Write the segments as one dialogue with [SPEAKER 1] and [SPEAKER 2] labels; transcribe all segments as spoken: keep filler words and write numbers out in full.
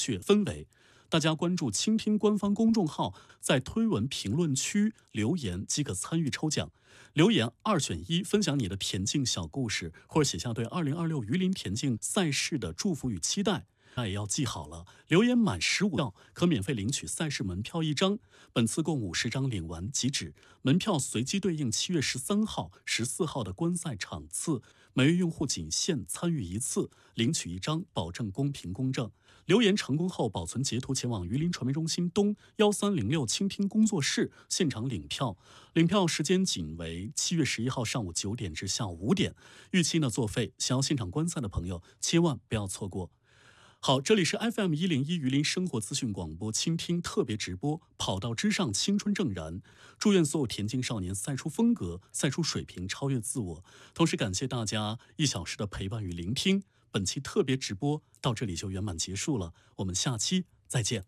[SPEAKER 1] 血氛围。大家关注倾听官方公众号，在推文评论区留言即可参与抽奖。留言二选一，分享你的田径小故事，或者写下对二零二六榆林田径赛事的祝福与期待。那也要记好了，留言满十五票可免费领取赛事门票一张，本次共五十张，领完即止。门票随机对应七月十三号、十四号的观赛场次，每位用户仅限参与一次，领取一张，保证公平公正。留言成功后，保存截图前往榆林传媒中心东幺三零六倾听工作室现场领票，领票时间仅为七月十一号上午九点至下午五点，预期呢作废。想要现场观赛的朋友，千万不要错过。好，这里是 F M 一零一榆林生活资讯广播倾听特别直播，跑道之上青春正燃，祝愿所有田径少年赛出风格，赛出水平，超越自我。同时感谢大家一小时的陪伴与聆听，本期特别直播到这里就圆满结束了，我们下期再见。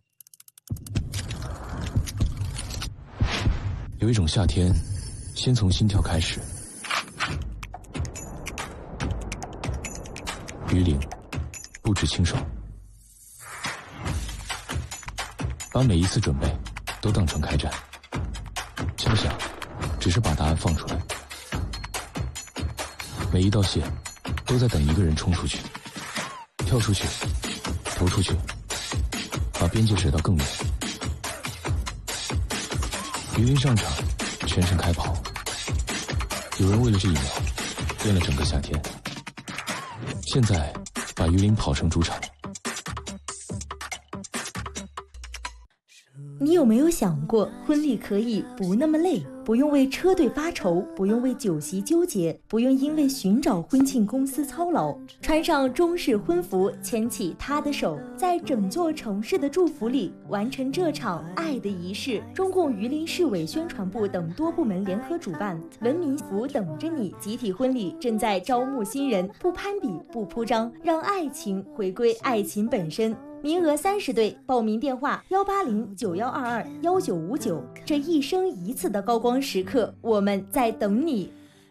[SPEAKER 2] 有一种夏天，先从心跳开始。榆林，不止清爽。把每一次准备都当成开战，敲响只是把答案放出来，每一道线都在等一个人冲出去，跳出去，投出去，把边界甩到更远。榆林上场，全身开跑，有人为了这一秒练了整个夏天，现在把榆林跑成主场。
[SPEAKER 3] 你有没有想过，婚礼可以不那么累，不用为车队发愁，不用为酒席纠结，不用因为寻找婚庆公司操劳，穿上中式婚服，牵起他的手，在整座城市的祝福里完成这场爱的仪式。中共榆林市委宣传部等多部门联合主办，文明福等着你集体婚礼正在招募新人，不攀比，不铺张，让爱情回归爱情本身。名额三十对，报名电话幺八零九幺二二幺九五九。这一生一次的高光时刻，我们在等你。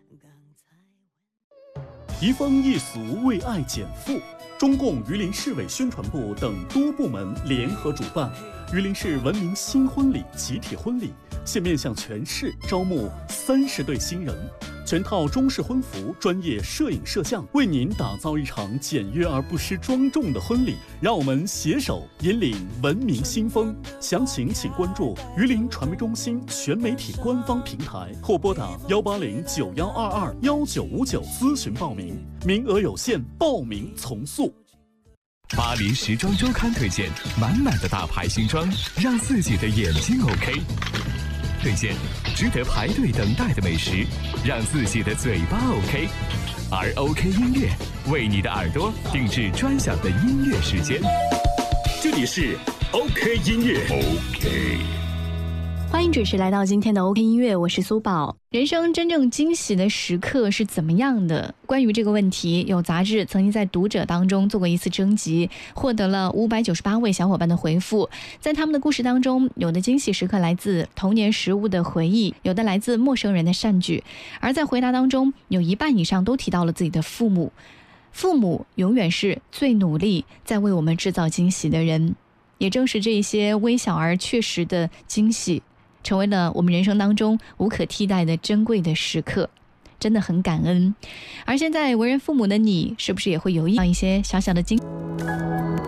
[SPEAKER 1] 移风易俗，为爱减负。中共榆林市委宣传部等多部门联合主办榆林市文明新婚礼集体婚礼，现面向全市招募三十对新人，全套中式婚服，专业摄影摄像，为您打造一场简约而不失庄重的婚礼。让我们携手引领文明新风。详情请关注榆林传媒中心全媒体官方平台，或拨打幺八零九幺二二幺九五九咨询报名，名额有限，报名从速。
[SPEAKER 4] 巴黎时装周刊推荐满满的大牌新装，让自己的眼睛 OK。推荐值得排队等待的美食，让自己的嘴巴 OK。而 OK 音乐为你的耳朵定制专享的音乐时间。这里是 OK 音乐 OK。
[SPEAKER 5] 欢迎准时来到今天的 OK 音乐，我是苏宝。人生真正惊喜的时刻是怎么样的？关于这个问题，有杂志曾经在读者当中做过一次征集，获得了五百九十八位小伙伴的回复。在他们的故事当中，有的惊喜时刻来自童年食物的回忆，有的来自陌生人的善举，而在回答当中，有一半以上都提到了自己的父母。父母永远是最努力在为我们制造惊喜的人，也正是这一些微小而确实的惊喜，成为了我们人生当中无可替代的珍贵的时刻，真的很感恩。而现在为人父母的你，是不是也会有一些小小的惊喜？